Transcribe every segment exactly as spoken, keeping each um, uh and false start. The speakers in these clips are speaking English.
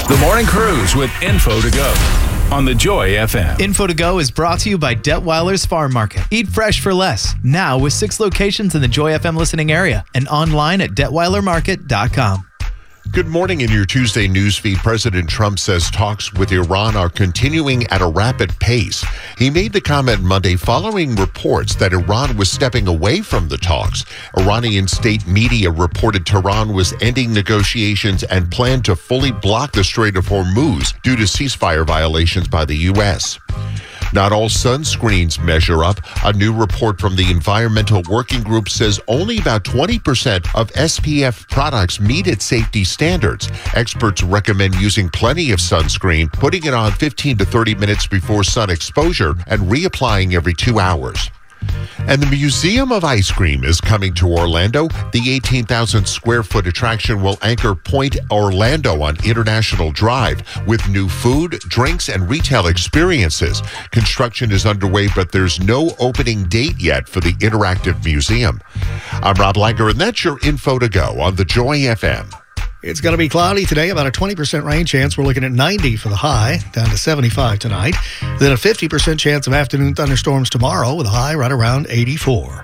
The Morning Cruise with Info to Go on the Joy F M. Info to Go is brought to you by Detweiler's Farm Market. Eat fresh for less. Now with six locations in the Joy F M listening area and online at detweiler market dot com. Good morning. In your Tuesday newsfeed, President Trump says talks with Iran are continuing at a rapid pace. He made the comment Monday following reports that Iran was stepping away from the talks. Iranian state media reported Tehran was ending negotiations and planned to fully block the Strait of Hormuz due to ceasefire violations by the U S. Not all sunscreens measure up. A new report from the Environmental Working Group says only about twenty percent of S P F products meet its safety standards. Experts recommend using plenty of sunscreen, putting it on fifteen to thirty minutes before sun exposure, and reapplying every two hours. And the Museum of Ice Cream is coming to Orlando. The eighteen thousand square foot attraction will anchor Point Orlando on International Drive with new food, drinks, and retail experiences. Construction is underway, but there's no opening date yet for the interactive museum. I'm Rob Langer, and that's your Info to Go on the Joy F M. It's going to be cloudy today, about a twenty percent rain chance. We're looking at ninety for the high, down to seventy-five tonight. Then a fifty percent chance of afternoon thunderstorms tomorrow with a high right around eighty-four.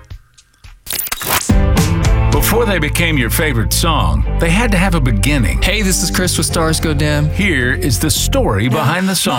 Before they became your favorite song, they had to have a beginning. Hey, this is Chris with Stars Go Dim. Here is the story behind the song.